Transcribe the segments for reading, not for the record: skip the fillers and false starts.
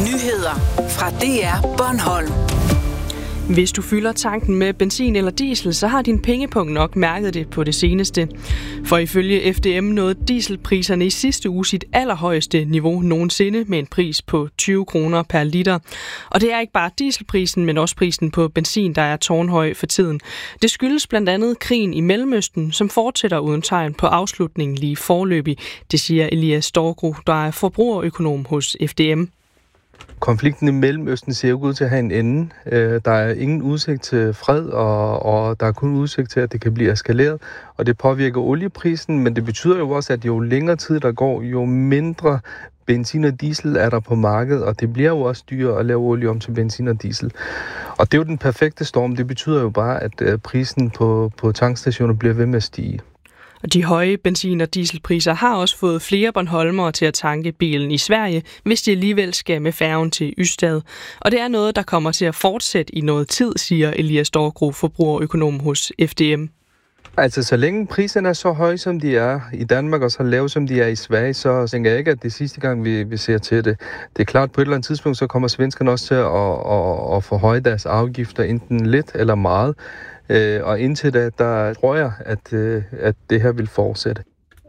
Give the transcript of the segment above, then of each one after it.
Nyheder fra DR Bornholm. Hvis du fylder tanken med benzin eller diesel, så har din pengepung nok mærket det på det seneste. For ifølge FDM nåede dieselpriserne i sidste uge sit allerhøjeste niveau nogensinde med en pris på 20 kroner per liter. Og det er ikke bare dieselprisen, men også prisen på benzin, der er tårnhøj for tiden. Det skyldes blandt andet krigen i Mellemøsten, som fortsætter uden tegn på afslutningen lige foreløbig. Det siger Elias Storgro, der er forbrugerøkonom hos FDM. Konflikten i Mellemøsten ser jo ud til at have en ende. Der er ingen udsigt til fred, og der er kun udsigt til, at det kan blive eskaleret. Og det påvirker olieprisen, men det betyder jo også, at jo længere tid der går, jo mindre benzin og diesel er der på markedet, og det bliver jo også dyrere at lave olie om til benzin og diesel. Og det er jo den perfekte storm. Det betyder jo bare, at prisen på tankstationer bliver ved med at stige. Og de høje benzin- og dieselpriser har også fået flere bornholmere til at tanke bilen i Sverige, hvis de alligevel skal med færgen til Ystad. Og det er noget, der kommer til at fortsætte i noget tid, siger Elias Storgro, forbrugerøkonom hos FDM. Altså, så længe priserne er så høje, som de er i Danmark, og så lave, som de er i Sverige, så tænker jeg ikke, at det er sidste gang, vi ser til det. Det er klart, på et eller andet tidspunkt, så kommer svenskerne også til at forhøje deres afgifter, enten lidt eller meget. Og indtil da, der tror jeg, at det her vil fortsætte.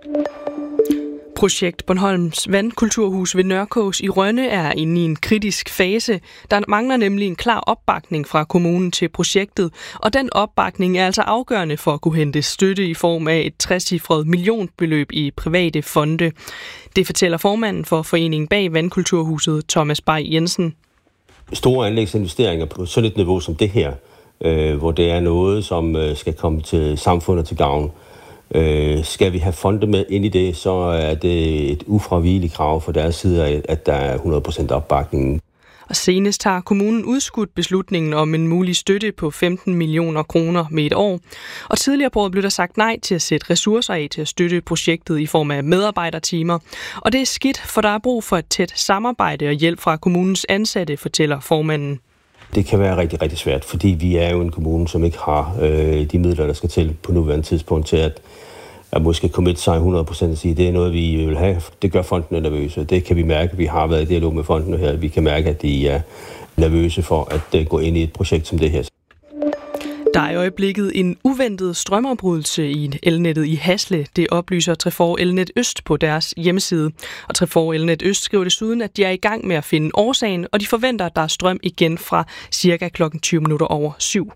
Projekt Bornholms Vandkulturhus ved Nørkås i Rønne er inde i en kritisk fase. Der mangler nemlig en klar opbakning fra kommunen til projektet, og den opbakning er altså afgørende for at kunne hente støtte i form af et 60-cifret millionbeløb i private fonde. Det fortæller formanden for foreningen bag Vandkulturhuset, Thomas Bay Jensen. Store anlægsinvesteringer på sådan et niveau som det her, hvor det er noget, som skal komme til samfundet til gavn. Skal vi have fonde med ind i det, så er det et ufravigeligt krav fra deres side, at der er 100% opbakning. Og senest har kommunen udskudt beslutningen om en mulig støtte på 15 millioner kroner med et år. Og tidligere på året blev der sagt nej til at sætte ressourcer af til at støtte projektet i form af medarbejdertimer. Og det er skidt, for der er brug for et tæt samarbejde og hjælp fra kommunens ansatte, fortæller formanden. Det kan være rigtig, rigtig svært, fordi vi er jo en kommune, som ikke har de midler, der skal til på nuværende tidspunkt til at måske committe sig 100% og sige, det er noget, vi vil have. Det gør fondene nervøse. Det kan vi mærke. Vi har været i dialog med fondene her. Vi kan mærke, at de er nervøse for at gå ind i et projekt som det her. Der er i øjeblikket en uventet strømafbrydelse i elnettet i Hasle. Det oplyser Trefor Elnet Øst på deres hjemmeside. Og Trefor Elnet Øst skriver desuden, at de er i gang med at finde årsagen, og de forventer, at der er strøm igen fra cirka klokken 7:20.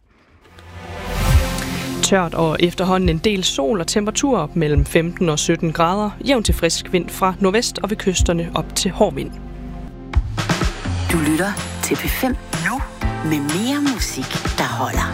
Tørt og efterhånden en del sol og temperatur op mellem 15 og 17 grader. Jævn til frisk vind fra nordvest og ved kysterne op til hård vind. Du lytter til P5 nu med mere musik, der holder.